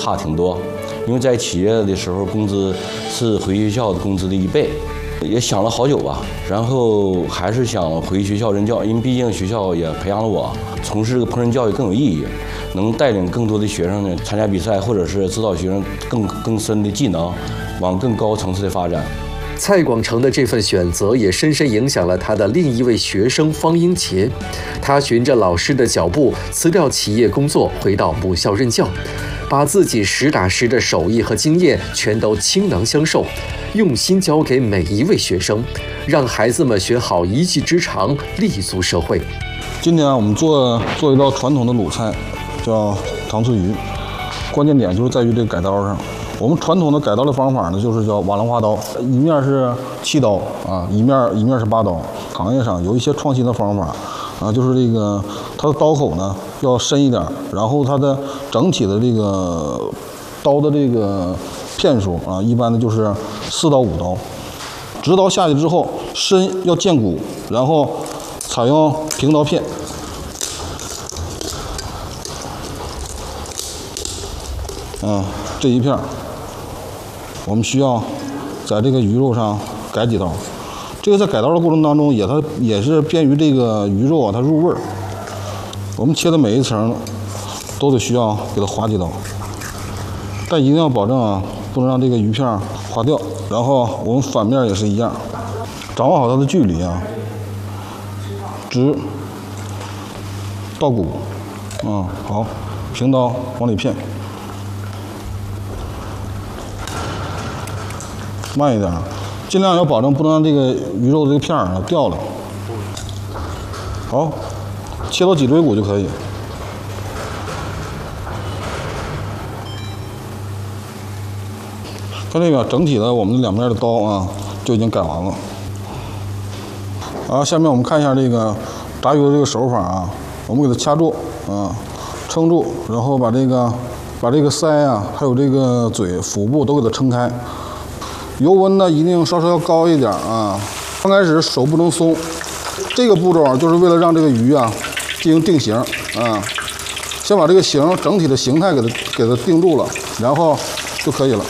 差挺多，因为在企业的时候工资是回学校的工资的1倍。也想了好久吧，然后还是想回学校任教，因为毕竟学校也培养了我，从事烹饪教育更有意义，能带领更多的学生呢参加比赛，或者是指导学生更深的技能，往更高层次的发展。 蔡广成的这份选择也深深影响了他的另一位学生方英杰，他循着老师的脚步，辞掉企业工作，回到母校任教，把自己实打实的手艺和经验全都倾囊相授，用心教给每一位学生，让孩子们学好一技之长，立足社会。 今天我们做一道传统的鲁菜，叫糖醋鱼，关键点就是在于这个改刀上。我们传统的改刀的方法呢，就是叫瓦楞花刀，一面是7刀啊，一面是8刀。行业上有一些创新的方法啊，就是这个它的刀口呢要深一点，然后它的整体的这个刀的这个片数啊，一般的就是4到5刀。直刀下去之后，身要见骨，然后采用平刀片。这一片我们需要在这个鱼肉上改几刀，这个在改刀的过程当中也是便于这个鱼肉它入味儿。我们切的每一层都得需要给它划几刀，但一定要保证不能让这个鱼片划掉。然后我们反面也是一样，掌握好它的距离直到骨，好，平刀往里片。慢一点，尽量要保证不能让这个鱼肉这个片掉了。好，切到脊椎骨就可以。看这个整体的我们两面的刀就已经改完了。下面我们看一下这个炸鱼的这个手法我们给它掐住撑住，然后把这个腮还有这个嘴、腹部都给它撑开。油温呢一定稍稍要高一点刚开始手不能松，这个步骤就是为了让这个鱼进行定型先把这个整体的形态给它定住了，然后就可以了。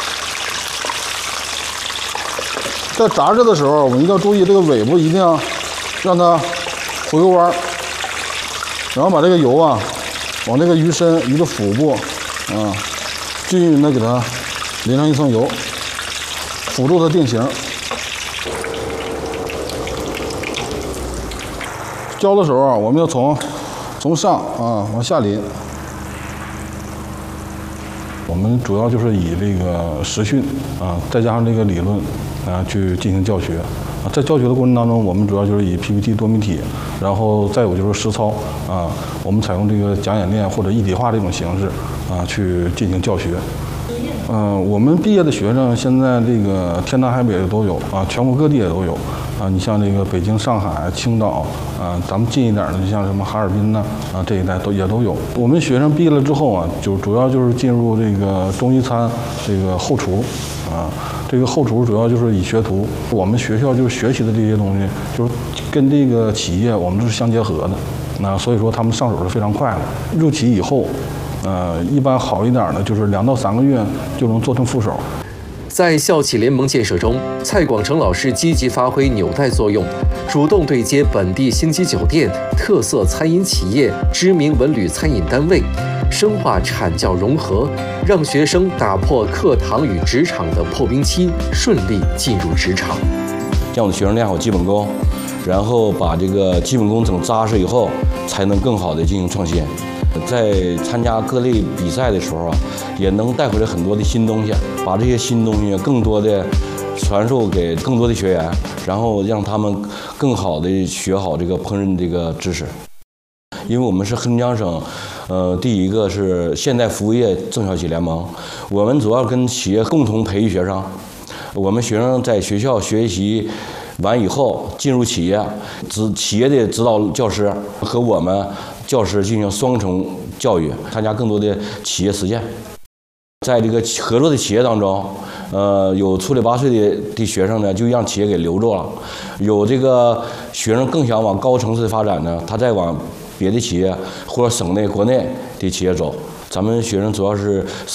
在炸制的时候，我们一定要注意这个尾部一定要让它回个弯，然后把这个油往这个鱼身、鱼的腹部均匀的给它淋上一层油。辅助它定型，浇的时候我们要从上往下淋。我们主要就是以这个实训再加上这个理论去进行教学在教学的过程当中，我们主要就是以 PPT 多媒体，然后再有就是实操我们采用这个讲演练或者一体化这种形式去进行教学。我们毕业的学生现在这个天南海北的都有全国各地也都有你像这个北京、上海、青岛咱们近一点的，就像什么哈尔滨这一带也都有。我们学生毕业了之后就主要就是进入这个中医餐这个后厨这个后厨主要就是以学徒。我们学校就是学习的这些东西，就是跟这个企业我们是相结合的所以说他们上手是非常快的。入企以后。一般好一点的就是2到3个月就能做成副手。 在校企联盟建设中，蔡广成老师积极发挥纽带作用，主动对接本地星级酒店、特色餐饮企业、知名文旅餐饮单位，深化产教融合，让学生打破课堂与职场的破冰期，顺利进入职场。 让我们学生练好基本功，然后把这个基本功整扎实以后，才能更好的进行创新。在参加各类比赛的时候也能带回来很多的新东西，把这些新东西更多的传授给更多的学员，然后让他们更好的学好这个烹饪这个知识。因为我们是黑龙江省，第一个是现代服务业中小企联盟，我们主要跟企业共同培育学生。我们学生在学校学习完以后进入企业，企业的指导教师和我们教师进行双重教育，参加更多的企业实践。在这个合作的企业当中，有出类拔萃的学生呢，就让企业给留住了；有这个学生更想往高层次的发展呢，他再往别的企业或者省内、国内的企业走。咱们学生主要是